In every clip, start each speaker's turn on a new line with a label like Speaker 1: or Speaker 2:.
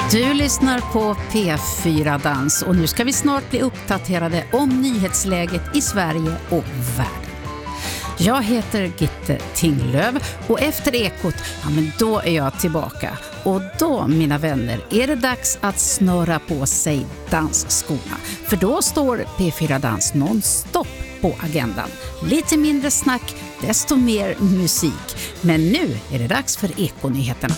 Speaker 1: Du lyssnar på P4 Dans och nu ska vi snart bli uppdaterade om nyhetsläget i Sverige och världen. Jag heter Gitte Tinglöf och efter Ekot, men då är jag tillbaka. Och då, mina vänner, är det dags att snöra på sig dansskorna. För då står P4 Dans non-stop på agendan. Lite mindre snack, desto mer musik. Men nu är det dags för Ekonyheterna.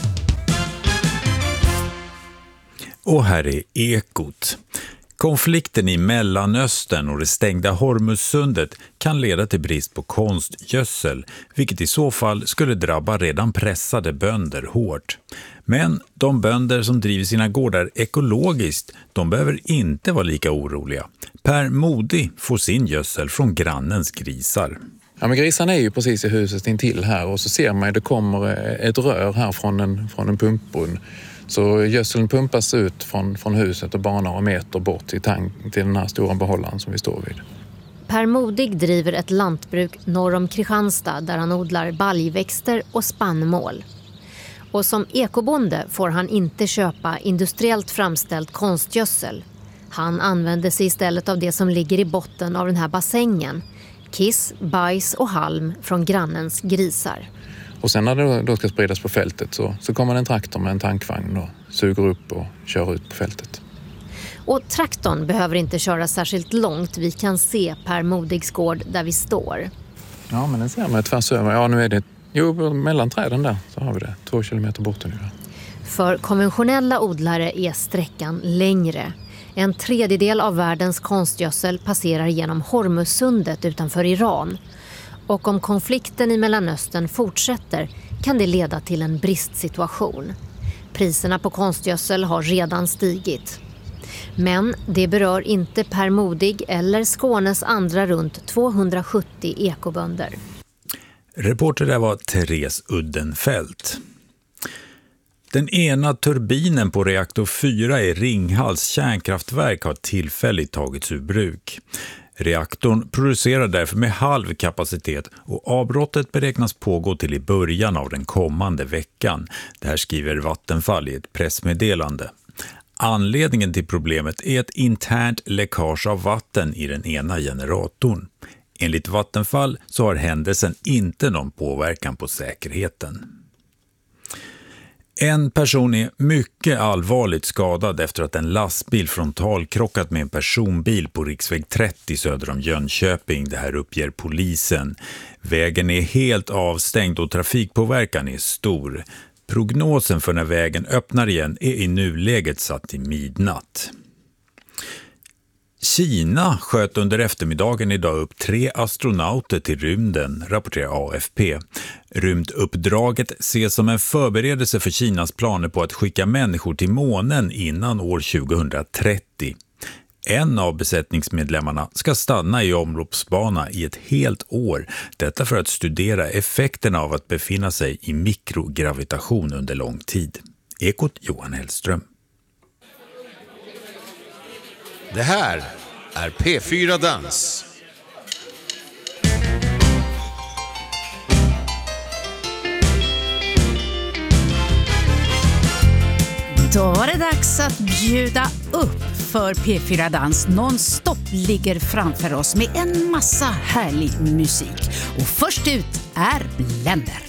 Speaker 2: Och här är Ekot. Konflikten i Mellanöstern och det stängda Hormuzsundet kan leda till brist på konstgödsel, vilket i så fall skulle drabba redan pressade bönder hårt. Men de bönder som driver sina gårdar ekologiskt, de behöver inte vara lika oroliga. Per Modig får sin gödsel från grannens grisar.
Speaker 3: Ja, men grisarna är ju precis i huset intill här och så ser man att det kommer ett rör här från en pumpbrunn. Så gödseln pumpas ut från huset och bara några meter bort till den här stora behållaren som vi står vid.
Speaker 4: Per Modig driver ett lantbruk norr om Kristianstad där han odlar baljväxter och spannmål. Och som ekobonde får han inte köpa industriellt framställd konstgödsel. Han använder sig istället av det som ligger i botten av den här bassängen. Kiss, bajs och halm från grannens grisar.
Speaker 3: Och sen när det då ska spridas på fältet så kommer en traktor med en tankvagn och suger upp och kör ut på fältet.
Speaker 4: Och traktorn behöver inte köra särskilt långt. Vi kan se Per Modigs gård där vi står.
Speaker 3: Ja, men den ser man tvärs över. Ja, nu är det mellan träden där så har vi det. 2 kilometer bort ungefär.
Speaker 4: För konventionella odlare är sträckan längre. 1/3 av världens konstgödsel passerar genom Hormuzsundet utanför Iran. Och om konflikten i Mellanöstern fortsätter kan det leda till en bristsituation. Priserna på konstgödsel har redan stigit. Men det berör inte Per Modig eller Skånes andra runt 270 ekobönder.
Speaker 2: Reporter där var Therese Uddenfelt. Den ena turbinen på reaktor 4 i Ringhals kärnkraftverk har tillfälligt tagits ur bruk. Reaktorn producerar därför med halv kapacitet och avbrottet beräknas pågå till i början av den kommande veckan. Det här skriver Vattenfall i ett pressmeddelande. Anledningen till problemet är ett internt läckage av vatten i den ena generatorn. Enligt Vattenfall så har händelsen inte någon påverkan på säkerheten. En person är mycket allvarligt skadad efter att en lastbil frontalkrockat med en personbil på riksväg 30 söder om Jönköping. Det här uppger polisen. Vägen är helt avstängd och trafikpåverkan är stor. Prognosen för när vägen öppnar igen är i nuläget satt till midnatt. Kina sköt under eftermiddagen idag upp 3 astronauter till rymden, rapporterar AFP. Rymduppdraget ses som en förberedelse för Kinas planer på att skicka människor till månen innan år 2030. En av besättningsmedlemmarna ska stanna i omloppsbana i ett helt år. Detta för att studera effekterna av att befinna sig i mikrogravitation under lång tid. Ekot Johan Hellström.
Speaker 5: Det här är P4 Dans.
Speaker 1: Då var det dags att bjuda upp för P4 Dans. Non-stop ligger framför oss med en massa härlig musik. Och först ut är Blender.